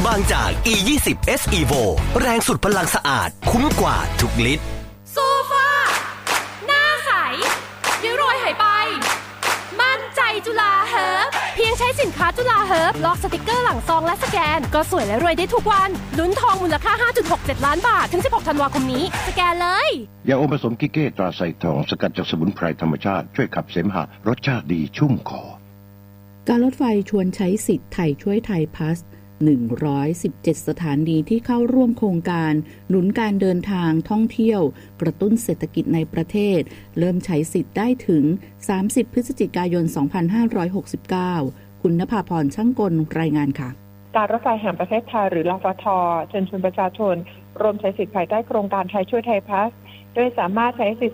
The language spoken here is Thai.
บางจาก E20 S Evo แรงสุดพลังสะอาดคุ้มกว่าทุกลิตรโซฟาหน้าใสริ้วรอยหายไปมั่นใจจุฬาเฮิร์บเพียงใช้สินค้าจุฬาเฮิร์บลอกสติกเกอร์หลังซองและสแกนก็สวยและรวยได้ทุกวันลุ้นทองมูลค่า 5.67 ล้านบาทถึง16ธันวาคมนี้สแกนเลยยาอมผสมกิเก้ตราไซทองสกัดจากสมุนไพรธรรมชาติช่วยขับเสมหะรสชาติดีชุ่มคอการรถไฟชวนใช้สิทธิ์ไทยช่วยไทยพาส117 สถานีที่เข้าร่วมโครงการหนุนการเดินทางท่องเที่ยวกระตุ้นเศรษฐกิจในประเทศเริ่มใช้สิทธิ์ได้ถึง30พฤศจิกายน2569คุณณภาพรช่างกลรายงานค่ะการรถไฟแห่งประเทศไทยหรือรฟท.เชิญชวนประชาชนร่วมใช้สิทธิ์ภายใต้โครงการไทยช่วยไทยพาสโดยสามารถใช้สิทธิ